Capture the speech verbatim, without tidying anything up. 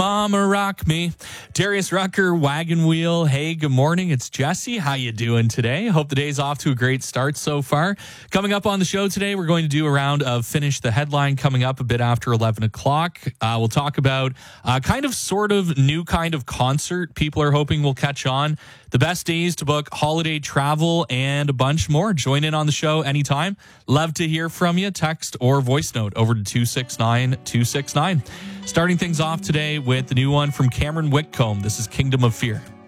Mama rock me. Darius Rucker, Wagon Wheel. Hey, good morning. It's Jesse. How you doing today? Hope the day's off to a great start so far. Coming up on the show today, we're going to do a round of Finish the Headline coming up a bit after eleven o'clock. Uh, we'll talk about uh, kind of sort of new kind of concert people are hoping will catch on. The best days to book holiday travel and a bunch more. Join in on the show anytime. Love to hear from you. Text or voice note over to two six nine two six nine. Starting things off today with the new one from Cameron Whitcomb. This is Kingdom of Fear.